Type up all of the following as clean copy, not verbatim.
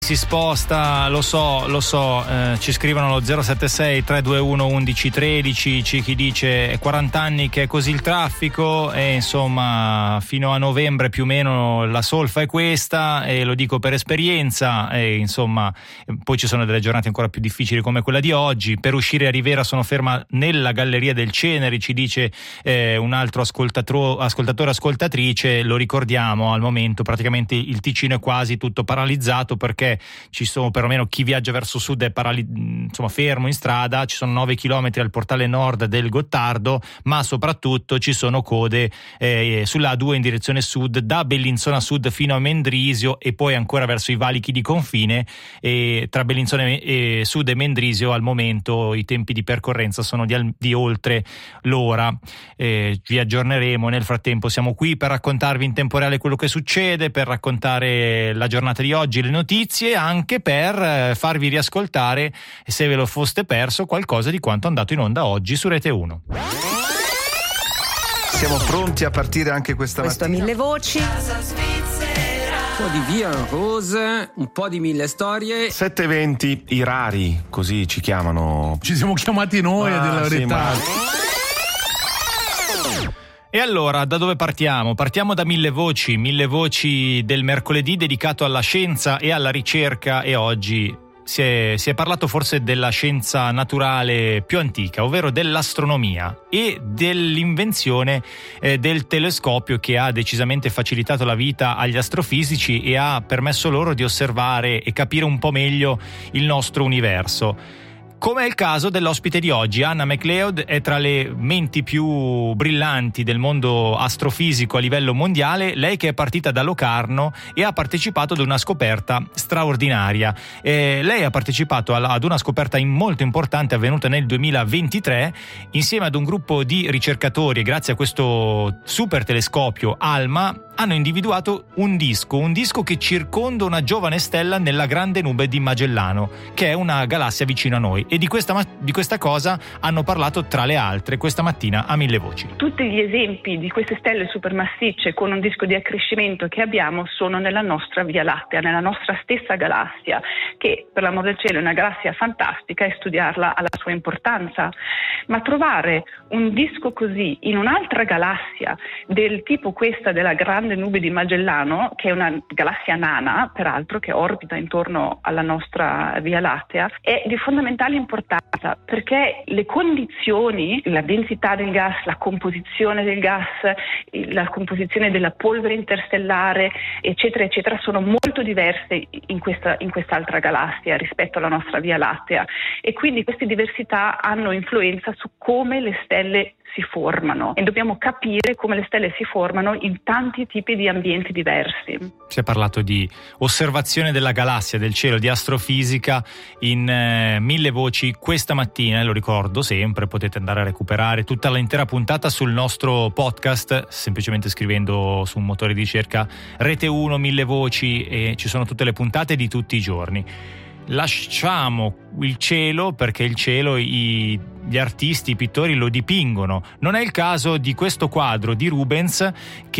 si sposta, lo so, ci scrivono allo 076 321 1113, c'è chi dice 40 anni che è così il traffico e insomma fino a novembre più o meno la solfa è questa, e lo dico per esperienza, e insomma poi ci sono delle giornate ancora più difficili come quella di oggi. Per uscire a Rivera sono ferma nella Galleria del Ceneri, ci dice un altro ascoltatore, ascoltatrice. Lo ricordiamo, al momento praticamente il Ticino è quasi tutto paralizzato, perché ci sono, perlomeno chi viaggia verso sud è fermo in strada. Ci sono 9 chilometri al portale nord del Gottardo, ma soprattutto ci sono code sulla A2 in direzione sud, da Bellinzona Sud fino a Mendrisio, e poi ancora verso i valichi di confine, e tra Bellinzona Sud e Mendrisio al momento i tempi di percorrenza sono di oltre l'ora. Vi aggiorneremo. Nel frattempo siamo qui per raccontarvi in tempo reale quello che succede, per raccontare la giornata di oggi, le notizie, anche per farvi riascoltare, se ve lo foste perso, qualcosa di quanto è andato in onda oggi su Rete 1. Siamo pronti a partire anche questa mattina. Questo è Mille Voci. Un po' di Via Rose, un po' di Mille Storie. 7:20, i rari, così ci chiamano. Ci siamo chiamati noi, della verità. E allora, da dove partiamo? Partiamo da Mille Voci del mercoledì dedicato alla scienza e alla ricerca, e oggi si è parlato forse della scienza naturale più antica, ovvero dell'astronomia e dell'invenzione del telescopio, che ha decisamente facilitato la vita agli astrofisici e ha permesso loro di osservare e capire un po' meglio il nostro universo. Come è il caso dell'ospite di oggi. Anna MacLeod è tra le menti più brillanti del mondo astrofisico a livello mondiale, lei che è partita da Locarno e ha partecipato ad una scoperta straordinaria. Lei ha partecipato ad una scoperta molto importante avvenuta nel 2023 insieme ad un gruppo di ricercatori, e grazie a questo super telescopio ALMA hanno individuato un disco che circonda una giovane stella nella grande nube di Magellano, che è una galassia vicino a noi. E di questa cosa hanno parlato, tra le altre, questa mattina a Mille Voci. Tutti gli esempi di queste stelle supermassicce con un disco di accrescimento che abbiamo sono nella nostra Via Lattea, nella nostra stessa galassia, che per l'amor del cielo è una galassia fantastica e studiarla ha la sua importanza. Ma trovare un disco così in un'altra galassia del tipo questa della grande nube di Magellano, che è una galassia nana, peraltro, che orbita intorno alla nostra Via Lattea, è di fondamentale importanza, perché le condizioni, la densità del gas, la composizione del gas, la composizione della polvere interstellare, eccetera, eccetera, sono molto diverse in quest'altra galassia rispetto alla nostra Via Lattea, e quindi queste diversità hanno influenza su come le stelle si formano, e dobbiamo capire come le stelle si formano in tanti tipi di ambienti diversi. Si è parlato di osservazione della galassia, del cielo, di astrofisica in Mille Voci questa mattina, e lo ricordo sempre, potete andare a recuperare tutta l'intera puntata sul nostro podcast, semplicemente scrivendo su un motore di ricerca Rete 1 Mille Voci, e ci sono tutte le puntate di tutti i giorni. Lasciamo il cielo, perché il cielo gli artisti, i pittori lo dipingono. Non è il caso di questo quadro di Rubens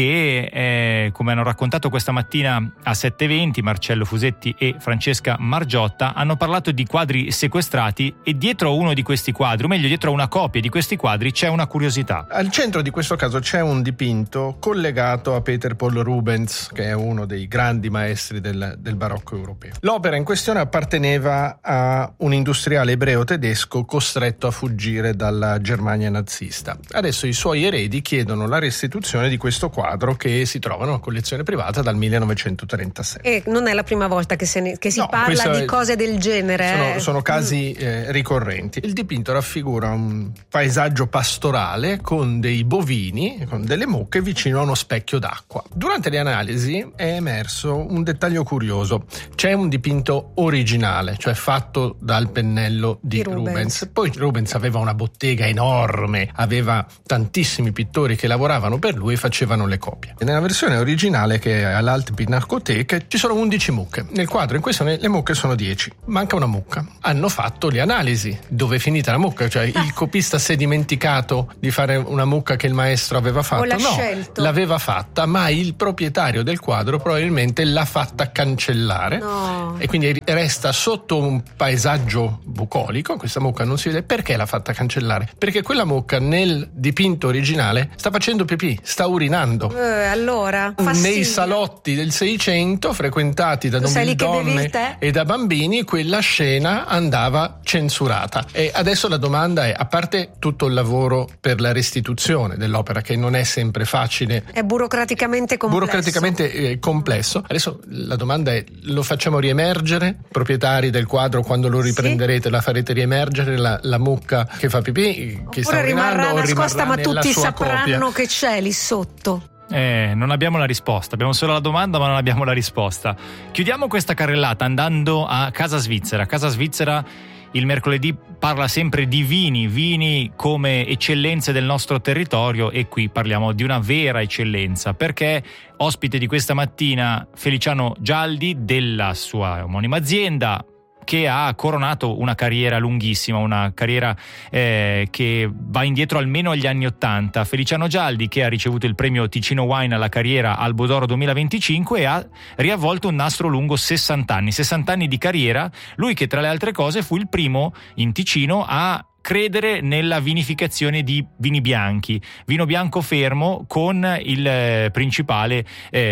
che, come hanno raccontato questa mattina a 7:20 Marcello Fusetti e Francesca Margiotta, hanno parlato di quadri sequestrati, e dietro a uno di questi quadri, o meglio dietro a una copia di questi quadri, c'è una curiosità. Al centro di questo caso c'è un dipinto collegato a Peter Paul Rubens, che è uno dei grandi maestri del barocco europeo. L'opera in questione apparteneva a un industriale ebreo tedesco costretto a fuggire dalla Germania nazista. Adesso i suoi eredi chiedono la restituzione di questo quadro, che si trova in una collezione privata dal 1936. E non è la prima volta che si parla di cose del genere. Sono casi ricorrenti. Il dipinto raffigura un paesaggio pastorale con dei bovini, con delle mucche vicino a uno specchio d'acqua. Durante le analisi è emerso un dettaglio curioso. C'è un dipinto originale, cioè fatto dal pennello di Rubens. Poi Rubens aveva una bottega enorme, aveva tantissimi pittori che lavoravano per lui e facevano le copie. E nella versione originale, che è all'Alte Pinakothek, ci sono 11 mucche. Nel quadro in questione le mucche sono 10, manca una mucca. Hanno fatto le analisi, dove è finita la mucca, cioè il copista si è dimenticato di fare una mucca che il maestro aveva fatto. Scelto. L'aveva fatta, ma il proprietario del quadro probabilmente l'ha fatta cancellare, e quindi resta sotto un paesaggio bucolico. Questa mucca non si vede. Perché l'ha fatta cancellare? Perché quella mucca nel dipinto originale sta facendo pipì, sta urinando. Allora, nei salotti del 600 frequentati da nobildonne e da bambini, quella scena andava censurata. E adesso la domanda è, a parte tutto il lavoro per la restituzione dell'opera, che non è sempre facile, è burocraticamente complesso, adesso la domanda è: lo facciamo riemergere? Proprietari del quadro, quando lo riprenderete, la farete riemergere la mucca che fa pipì, che sta urinando, rimarrà nascosta, ma tutti sapranno copia che c'è lì sotto? Non abbiamo la risposta, abbiamo solo la domanda ma non abbiamo la risposta. Chiudiamo questa carrellata andando a Casa Svizzera. Casa Svizzera il mercoledì parla sempre di vini come eccellenze del nostro territorio, e qui parliamo di una vera eccellenza, perché ospite di questa mattina Feliciano Gialdi della sua omonima azienda, che ha coronato una carriera lunghissima, una carriera che va indietro almeno agli anni '80. Feliciano Gialdi, che ha ricevuto il premio Ticino Wine alla carriera Albo d'Oro 2025 e ha riavvolto un nastro lungo 60 anni di carriera. Lui che tra le altre cose fu il primo in Ticino a credere nella vinificazione di vini bianchi, vino bianco fermo con il principale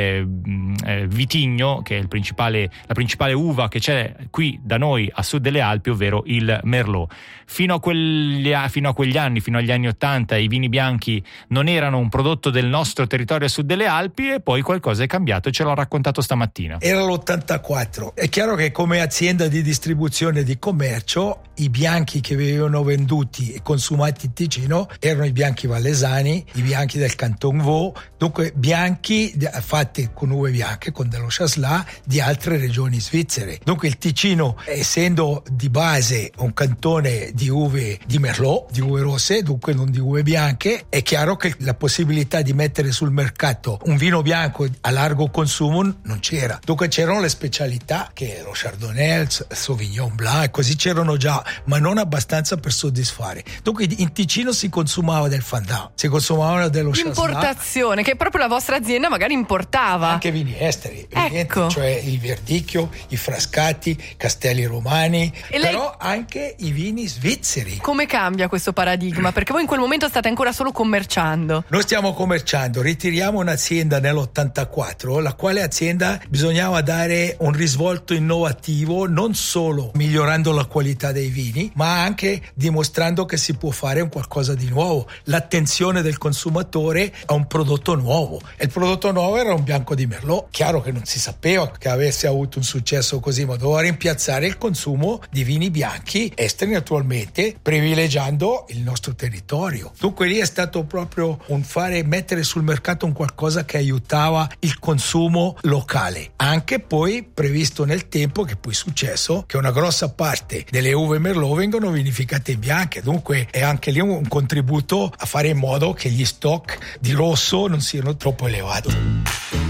vitigno, che è la principale uva che c'è qui da noi a sud delle Alpi, ovvero il Merlot. Fino a quegli anni, fino agli anni '80, i vini bianchi non erano un prodotto del nostro territorio a sud delle Alpi, e poi qualcosa è cambiato e ce l'ho raccontato stamattina. Era l'84. È chiaro che come azienda di distribuzione e di commercio i bianchi che venivano venduti e consumati in Ticino erano i bianchi valesani, i bianchi del Canton Vaud, dunque bianchi fatti con uve bianche, con dello Chasselas di altre regioni svizzere. Dunque il Ticino, essendo di base un cantone di uve di Merlot, di uve rosse, dunque non di uve bianche, è chiaro che la possibilità di mettere sul mercato un vino bianco a largo consumo non c'era. Dunque c'erano le specialità, che lo Chardonnay, il Sauvignon Blanc, e così c'erano già, ma non abbastanza per soddisfare. Dunque in Ticino si consumava del Fandà, si consumava dello Chasselas. Importazione, che proprio la vostra azienda magari importava. Anche vini esteri, ecco. Cioè il Verdicchio, i Frascati, Castelli Romani, però anche i vini svizzeri. Come cambia questo paradigma? Perché voi in quel momento state ancora solo commerciando. Noi stiamo commerciando, ritiriamo un'azienda nell'84, la quale azienda bisognava dare un risvolto innovativo, non solo migliorando la qualità dei vini, ma anche dimostrando che si può fare un qualcosa di nuovo, l'attenzione del consumatore a un prodotto nuovo. E il prodotto nuovo era un bianco di Merlot. Chiaro che non si sapeva che avesse avuto un successo così, ma doveva rimpiazzare il consumo di vini bianchi esteri, naturalmente privilegiando il nostro territorio. Dunque lì è stato proprio un mettere sul mercato un qualcosa che aiutava il consumo locale, anche poi previsto nel tempo, che poi è successo che una grossa parte delle uve Merlot vengono vinificate in bianche, dunque è anche lì un contributo a fare in modo che gli stock di rosso non siano troppo elevati.